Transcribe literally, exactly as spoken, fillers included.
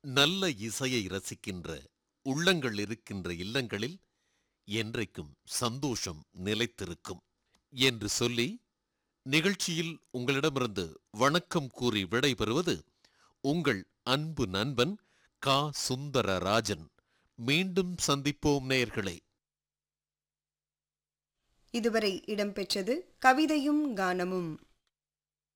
நல்ல இசையை ரசிக்கின்ற உள்ளங்கள் இருக்கின்ற இல்லங்களில் என்றைக்கும் சந்தோஷம் நிலைத்திருக்கும் என்று சொல்லி நிகழ்ச்சியில் உங்களிடமிருந்து வணக்கம் கூறி விடைபெறுவது உங்கள் அன்பு நண்பன் கா சுந்தரராஜன். மீண்டும் சந்திப்போம் நேயர்களே. இதுவரை இடம்பெற்றது கவிதையும் கானமும்.